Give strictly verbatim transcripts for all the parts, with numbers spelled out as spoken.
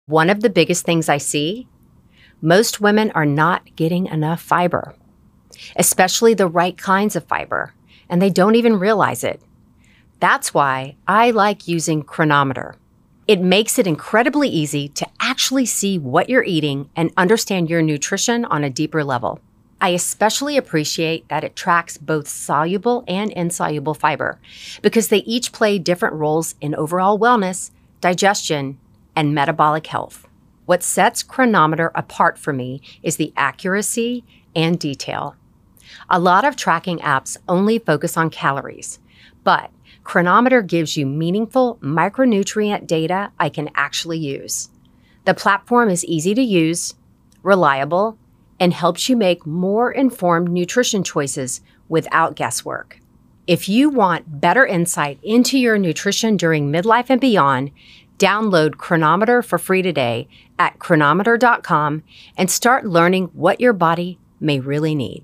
One of the biggest things I see, most women are not getting enough fiber, especially the right kinds of fiber, and they don't even realize it. That's why I like using Cronometer. It makes it incredibly easy to actually see what you're eating and understand your nutrition on a deeper level. I especially appreciate that it tracks both soluble and insoluble fiber because they each play different roles in overall wellness, digestion, and metabolic health. What sets Cronometer apart for me is the accuracy and detail. A lot of tracking apps only focus on calories, but Cronometer gives you meaningful micronutrient data I can actually use. The platform is easy to use, reliable, and helps you make more informed nutrition choices without guesswork. If you want better insight into your nutrition during midlife and beyond, download Cronometer for free today at cronometer dot com and start learning what your body may really need.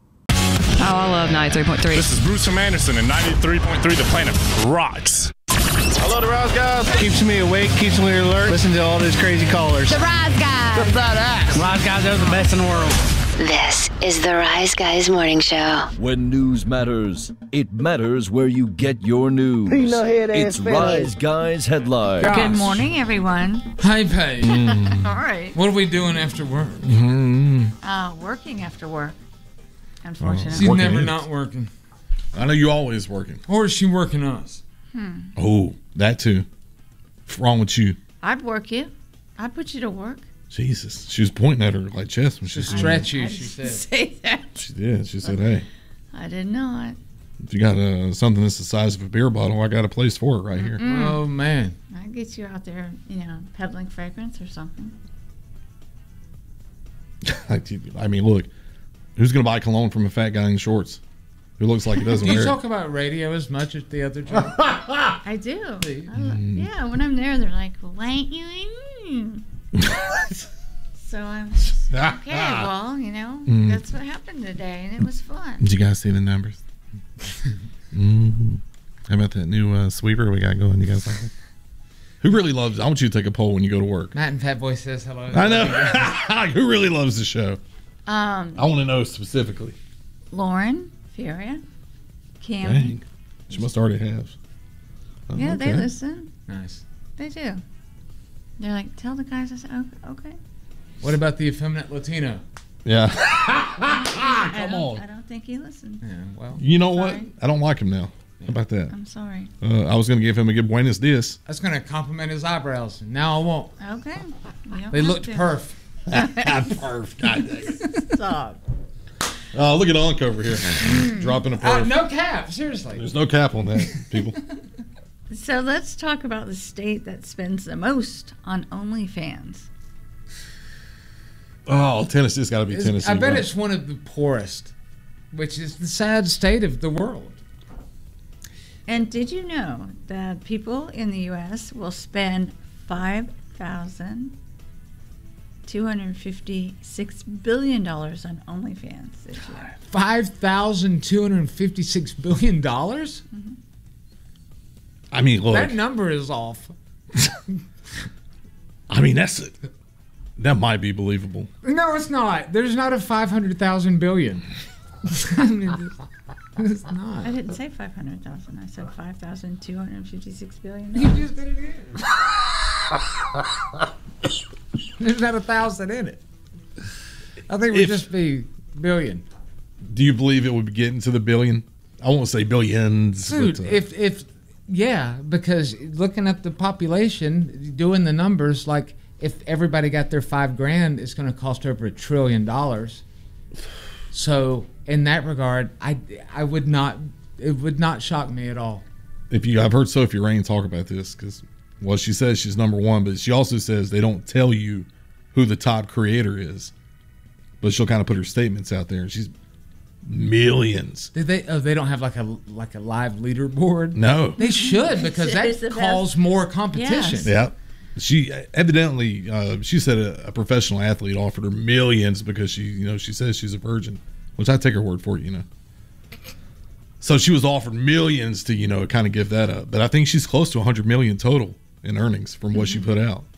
Oh, I love ninety-three point three. This is Bruce from Anderson and ninety-three point three, The Planet rocks. Hello, the Rise Guys. Keeps me awake, keeps me alert. Listen to all these crazy callers. The Rise Guys. The badass. Rise Guys are the best in the world. This is the Rise Guys Morning Show. When news matters, it matters where you get your news. It's Rise Guys Headlines. Good morning, everyone. Hi, Paige. Mm. All right. What are we doing after work? Mm. Uh, working after work, unfortunately. She's working never not working. I know you always working. Or is she working us? Hmm. Oh, that too. What's wrong with you? I'd work you. I'd put you to work. Jesus. She was pointing at her like chest when she said stretch you, she said. Say that. She did. She said, hey. I did not. If you got uh, something that's the size of a beer bottle, I got a place for it right here. Mm-mm. Oh, man. I'd get you out there, you know, peddling fragrance or something. I mean, look, who's going to buy cologne from a fat guy in shorts who looks like he doesn't Do you wear talk it? about radio as much as the other job? I do. I lo- yeah, when I'm there, they're like, well, why ain't you in? So I'm just, okay, well, you know, Mm. that's what happened today, and it was fun. Did you guys see the numbers? mm-hmm. How about that new uh, sweeper we got going? You guys like it? Who really loves it? I want you to take a poll when you go to work. Matt and Fat Boy says hello. I know. Who really loves the show? Um, I want to know specifically. Lauren, Furia, Cam. Dang. She must already have. Oh, Yeah, okay. they listen. Nice. They do. They're like, tell the guys. I said, okay. okay. What about the effeminate Latino? Yeah. I Come don't, on. I don't think he listened. Yeah, well. You know Sorry. what? I don't like him now. How about that? I'm sorry. Uh, I was going to give him a good Buenos Dias. That's going to compliment his eyebrows. Now I won't. Okay. You don't They have looked to. perf. Perf. God dang it. Stop. Oh, look at Unc over here. Dropping a perf. Uh, no cap. Seriously. There's no cap on that, people. So let's talk about the state that spends the most on OnlyFans. Oh, Tennessee's got to be It's- Tennessee. I bet right? it's one of the poorest, which is the sad state of the world. And did you know that people in the U S will spend five thousand two hundred fifty-six billion dollars on OnlyFans this year? five thousand two hundred fifty-six billion dollars? Mm-hmm. I mean, look. That number is off. I mean, that's it. That might be believable. No, it's not. There's not a five hundred thousand billion. I mean, it's, it's not. I didn't say five hundred thousand. I said five thousand two hundred fifty-six billion You dollars. just did it again. There's not a thousand in it. I think it would If- just be billion. Do you believe it would be getting to the billion? I won't say billions. Dude, but, uh, if if yeah, because looking at the population, doing the numbers, like if everybody got their five grand, it's going to cost over a trillion dollars. So in that regard, I I would not it would not shock me at all. if you, I've heard Sophie Rain talk about this because, well, she says she's number one, but she also says they don't tell you who the top creator is, but she'll kind of put her statements out there. She's millions. Did they? Oh, they don't have like a like a live leaderboard. No, They should because It's the that best. calls more competition. Yes. yeah. She evidently, uh, she said a, a professional athlete offered her millions because she, you know, she says she's a virgin, which I take her word for it, you know. So she was offered millions to, you know, kind of give that up. But I think she's close to one hundred million total in earnings from what she put out.